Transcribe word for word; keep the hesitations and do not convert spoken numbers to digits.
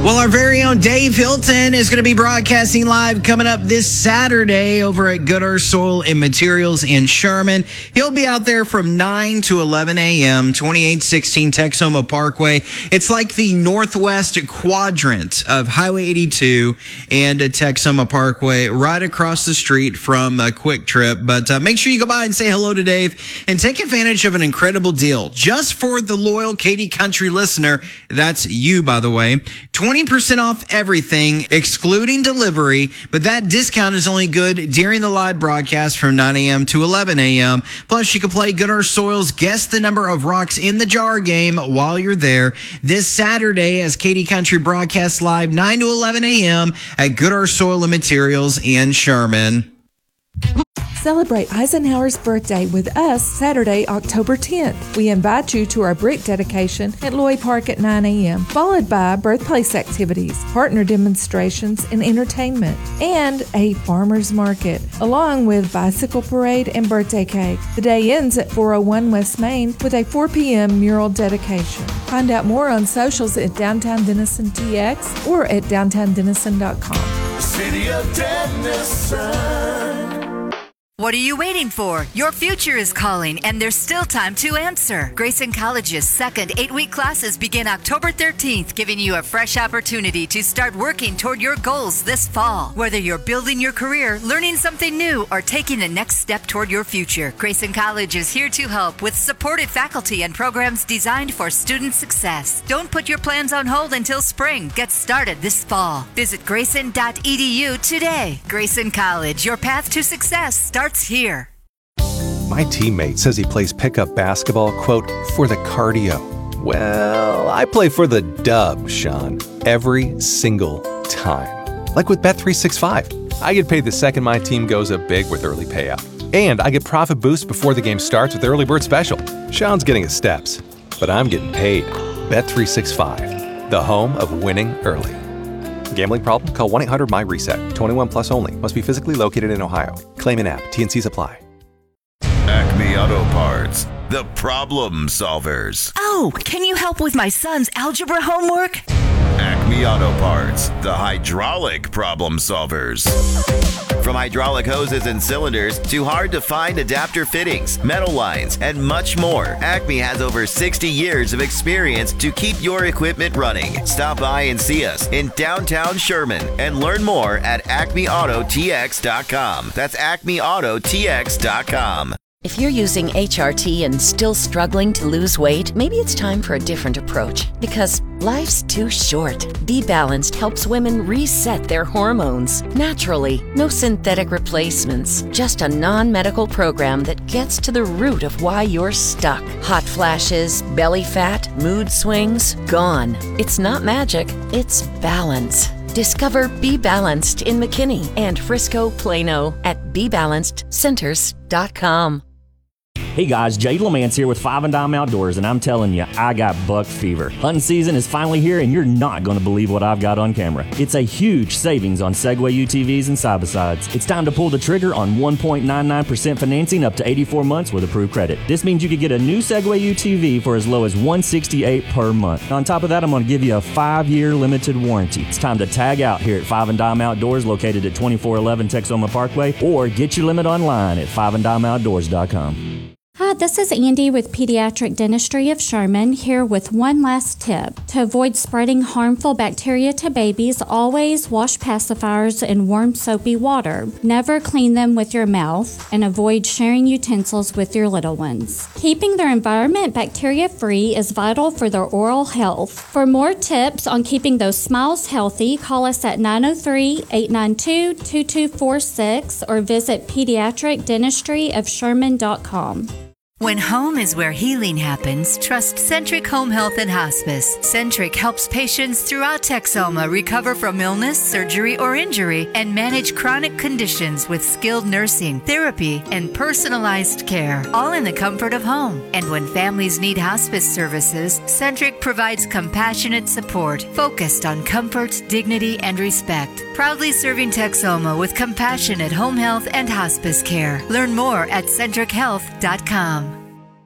Well, our very own Dave Hilton is going to be broadcasting live coming up this Saturday over at Good Earth Soil and Materials in Sherman. He'll be out there from nine to eleven a.m., twenty-eight sixteen Texoma Parkway. It's like the northwest quadrant of Highway eighty-two and Texoma Parkway, right across the street from uh, Quick Trip. But uh, make sure you go by and say hello to Dave and take advantage of an incredible deal just for the loyal Katy Country listener. That's you, by the way. twenty percent off everything, excluding delivery, but that discount is only good during the live broadcast from nine a.m. to eleven a.m. Plus, you can play Good Earth Soil's Guess the Number of Rocks in the Jar game while you're there this Saturday as Katy Country broadcasts live nine to eleven a.m. at Good Earth Soil and Materials in Sherman. Celebrate Eisenhower's birthday with us Saturday, October tenth. We invite you to our brick dedication at Loy Park at nine a.m., followed by birthplace activities, partner demonstrations, and entertainment, and a farmer's market, along with bicycle parade and birthday cake. The day ends at four oh one West Main with a four p.m. mural dedication. Find out more on socials at Downtown Denison T X or at downtown denison dot com. City of Denison. What are you waiting for? Your future is calling, and there's still time to answer. Grayson College's second eight-week classes begin October thirteenth, giving you a fresh opportunity to start working toward your goals this fall. Whether you're building your career, learning something new, or taking the next step toward your future, Grayson College is here to help with supported faculty and programs designed for student success. Don't put your plans on hold until spring. Get started this fall. Visit grayson dot e d u today. Grayson College, your path to success starts here. My teammate says he plays pickup basketball, quote, for the cardio. Well, I play for the dub, Sean, every single time. Like with Bet three sixty-five. I get paid the second my team goes up big with early payout. And I get profit boosts before the game starts with Early Bird Special. Sean's getting his steps, but I'm getting paid. Bet three sixty-five, the home of winning early. Gambling problem? Call one eight hundred my reset. twenty-one plus only. Must be physically located in Ohio. Claim in app. T N Cs apply. Acme Auto Parts, the problem solvers. Oh, can you help with my son's algebra homework? Acme Auto Parts, the hydraulic problem solvers. From hydraulic hoses and cylinders to hard-to-find adapter fittings, metal lines, and much more, Acme has over sixty years of experience to keep your equipment running. Stop by and see us in downtown Sherman and learn more at acme auto t x dot com. That's acme auto t x dot com. If you're using H R T and still struggling to lose weight, maybe it's time for a different approach. Because life's too short. Be Balanced helps women reset their hormones naturally. No synthetic replacements. Just a non-medical program that gets to the root of why you're stuck. Hot flashes, belly fat, mood swings, gone. It's not magic, it's balance. Discover Be Balanced in McKinney and Frisco, Plano at be balanced centers dot com. Hey guys, Jay Lamance here with Five and Dime Outdoors, and I'm telling you, I got buck fever. Hunting season is finally here, and you're not going to believe what I've got on camera. It's a huge savings on Segway U T Vs and side-by-sides. It's time to pull the trigger on one point nine nine percent financing up to eighty-four months with approved credit. This means you could get a new Segway U T V for as low as one hundred sixty-eight dollars per month. On top of that, I'm going to give you a five-year limited warranty. It's time to tag out here at Five and Dime Outdoors, located at twenty-four eleven Texoma Parkway, or get your limit online at five and dime outdoors dot com. Hi, this is Andy with Pediatric Dentistry of Sherman, here with one last tip. To avoid spreading harmful bacteria to babies, always wash pacifiers in warm soapy water. Never clean them with your mouth, and avoid sharing utensils with your little ones. Keeping their environment bacteria-free is vital for their oral health. For more tips on keeping those smiles healthy, call us at nine oh three, eight nine two, two two four six or visit pediatric dentistry of sherman dot com. When home is where healing happens, trust Centric Home Health and Hospice. Centric helps patients throughout Texoma recover from illness, surgery, or injury and manage chronic conditions with skilled nursing, therapy, and personalized care, all in the comfort of home. And when families need hospice services, Centric provides compassionate support focused on comfort, dignity, and respect. Proudly serving Texoma with compassionate home health and hospice care. Learn more at centric health dot com.